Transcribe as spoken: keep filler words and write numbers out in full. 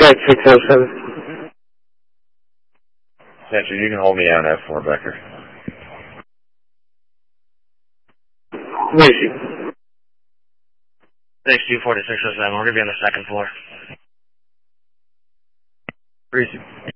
Contact six oh seven. Attention, you can hold me down F four, Becker. Where is she? six two four to six oh seven, we're going to be on the second floor. Where is she?